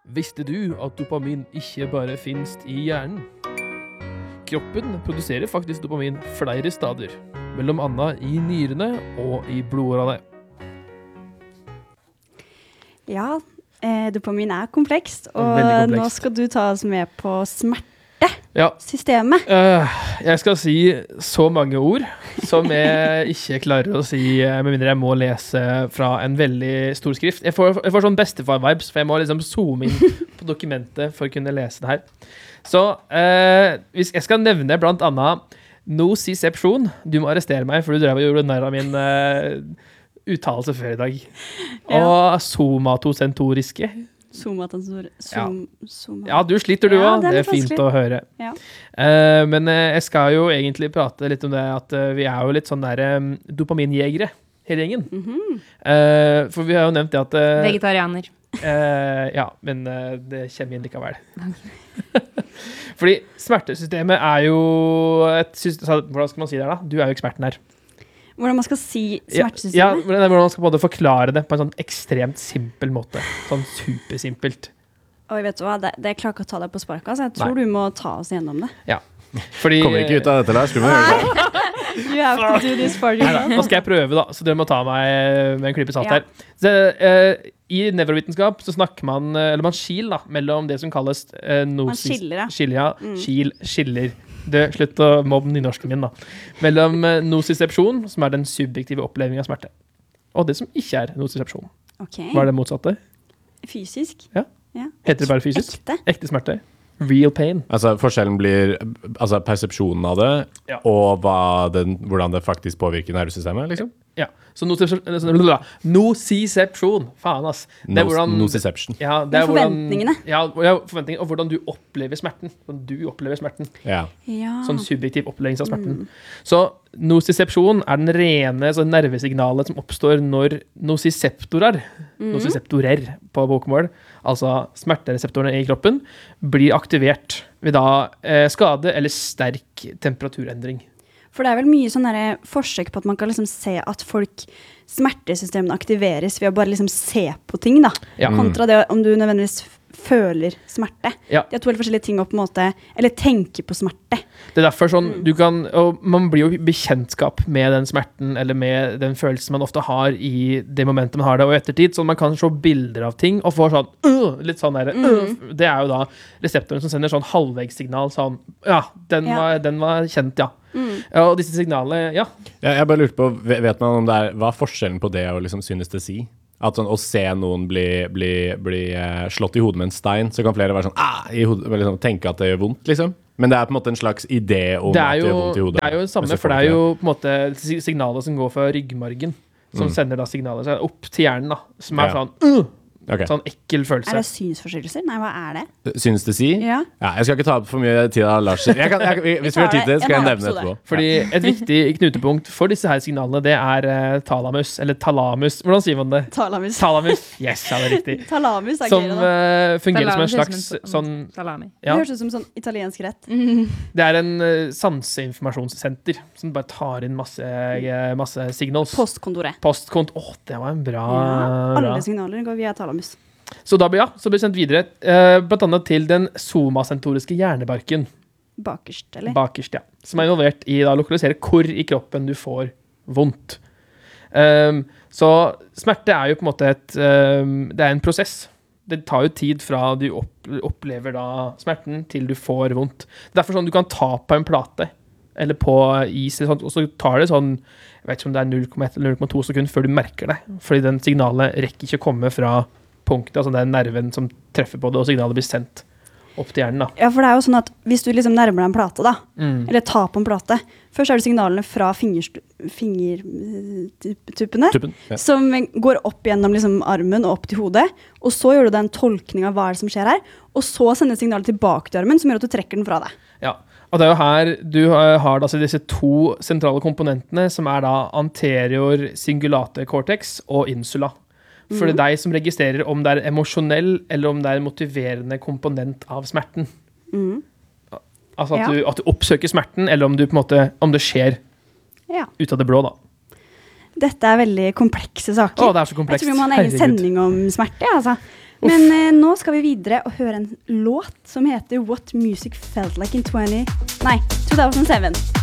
Visste du at dopamin ikke bare finnes i hjernen? Kroppen produserer faktisk dopamin flere steder, mellom annet i nyrene og i blodårene. Ja, dopamin komplekst, og komplekst. Nå skal du ta oss med på Ja. smertesystemet. Jeg skal si så mange ord som jeg ikke klarer å si, med mindre jeg må lese fra en veldig stor skrift. Jeg får sånn bestefar-vibes, for jeg må liksom zoome inn på dokumentet for å kunne lese det her. Så hvis jeg skal nevne blant annet nociception. Du må arrestere meg, for du drev og gjorde nær av min uttalelse før i dag. Og somatosentoriske. Ja, du sliter du også. Det fint å høre. Ja. Men jeg skal jo egentlig prate litt om det at vi jo litt sånn der dopaminjegere hele gjengen. For vi har jo nevnt det at Vegetarianer. ja, men det kommer inn likevel. Fordi smertesystemet jo et system, hvordan skal man si det da? Du jo eksperten her. Hvordan man skal si smertesystemet? Ja, hvordan man skal både forklare det på en sånn ekstremt simpel måte. Sånn supersimpelt. Oi, vet du hva? Det klarer ikke å ta deg på sparket, så jeg tror du må ta oss gjennom det. Ja. Fordi, kommer ikke ut av dette, Lars. Du må høre det. You have to do this for you. Nå skal jeg prøve da, så dere må ta meg med en klype salt her. Så, I nevrovitenskap så snakker man, eller man skiller da, mellom det som kalles Man skiller, skiller. Slutt å mobbe nynorsken min da. Mellom nociception, som den subjektive opplevingen av smerte, og det som ikke nociception. Okay. Hva det motsatte? Fysisk? Ja. Heter det bare fysisk? Ekte smerte. Real pain. Altså forskjellen blir persepsjonen av det, og hvordan det faktisk påvirker nervesystemet, liksom? Ja. Så nociception. Faen, ass. Nociception. Ja, det forventningene. Forventningene, og hvordan du opplever smerten. Ja. Sånn subjektiv opplevelse av smerten. Så nociception den rene nervesignalet som oppstår når nociceptorer på bokmål, altså smertereseptorene i kroppen, blir aktivert ved skade eller sterk temperaturendring. For det vel mye sånn forsøk på at man kan liksom se at smertesystemene aktiveres ved å bare liksom se på ting da. Kontra det om du nødvendigvis føler smerte. Det to helt forskjellige ting å på en måte, eller tenke på smerte. Det derfor sånn, man blir jo bekjentskap med den smerten, eller med den følelsen man ofte har i det momentet man har det, og ettertid, så man kan se bilder av ting, og få sånn, litt sånn der, det jo da reseptoren som sender sånn halvvegssignal, sånn, den var kjent, og disse signalene, Jeg bare lurte på, vet man om hva forskjellen på det og liksom synestesi? At sånn, å se noen bli slått i hodet med en stein, så kan flere være sånn, i hodet, liksom, tenke at det gjør vondt, liksom. Men det på en måte en slags idé om at det gjør vondt i hodet. Det jo det samme, for det jo på en måte signaler som går fra ryggmargen, som sender da signaler opp til hjernen, da, som sånn, sånn ekkel følelse. Det synsforstyrrelser? Nei, hva det? Synestesi? Ja, jeg skal ikke ta for mye tid av Lars. Hvis vi har tid til det, skal jeg nevne etterpå. Fordi et viktig knutepunkt for disse her signalene, det talamus, eller talamus. Hvordan sier man det? Talamus. Yes, det riktig. Talamus som fungerer som en slags sånn... Salami. Det høres ut som sånn italiensk rett. Det en sanseinformasjonssenter som bare tar inn masse signals. Postkontoret. Det var en bra... alle signaler går via talamus. Så da blir sendt videre, blant annet til den somasentoriske hjernebarken. Bakerst, eller? Bakerst, ja. Som involvert i å lokalisere hvor i kroppen du får vondt. Så smerte jo på en måte det en prosess. Det tar jo tid fra du opplever da smerten til du får vondt. Derfor sånn, du kan ta på en plate, eller på is, og så tar det sånn, jeg vet ikke om det 0,1 eller 0,2 sekunder før du merker det, fordi den signalet rekker ikke å komme fra punktet, altså det nerven som treffer på det, og signalet blir sendt opp til hjernen da. Ja, for det jo sånn at hvis du liksom nærmer deg en plate da, eller tar på en plate, først det signalene fra fingertuppene, som går opp gjennom liksom armen og opp til hodet, og så gjør du en tolkning av hva som skjer her, og så sender signalet tilbake til armen, som gjør at du trekker den fra deg. Ja, og det jo her du har altså disse to sentrale komponentene, som da anterior cingulate cortex og insula. For det deg som registrerer om det emosjonell, eller om det en motiverende komponent av smerten. Altså at du oppsøker smerten, eller om du på en måte, om det skjer ut av det blå da. Dette veldig komplekse saker. Det så komplekst. Jeg tror vi må ha en egen sending om smerte, altså. Men nå skal vi videre og høre en låt som heter What Music Felt Like in 2007.